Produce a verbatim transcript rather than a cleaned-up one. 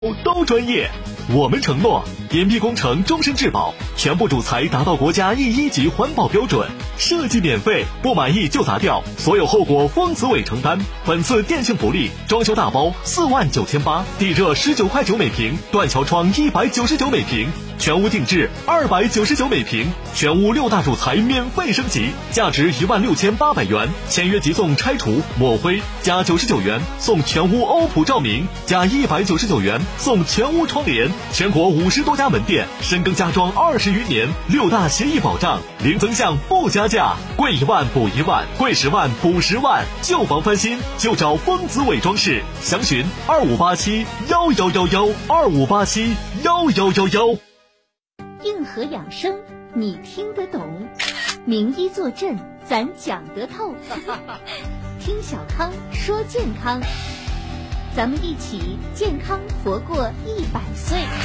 都专业，我们承诺岩壁工程终身质保，全部主材达到国家 E 一级环保标准，设计免费，不满意就砸掉，所有后果丰子伟承担。本次电信福利，装修大包四万九千八，地热十九块九每平，断桥窗一百九十九每平，全屋定制二百九十九每平，全屋六大主材免费升级，价值一万六千八百元，签约即送拆除抹灰，加九十九元送全屋欧普照明，加一百九十九元送全屋窗帘。全国五十多家门店，深耕家装二十余年，六大协议保障，零增项不加价，贵一万补一万，贵十万补十万，旧房翻新就找丰子伟装饰，详询二五八七幺幺幺幺二五八七幺幺幺幺。 硬核养生，你听得懂；名医坐镇，咱讲得透。听小康说健康，咱们一起健康活过一百岁。